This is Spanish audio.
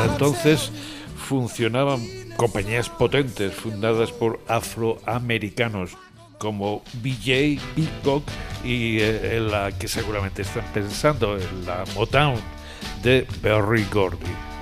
Para entonces funcionaban compañías potentes fundadas por afroamericanos como BJ, Peacock y en la que seguramente están pensando, en la Motown de Berry Gordy.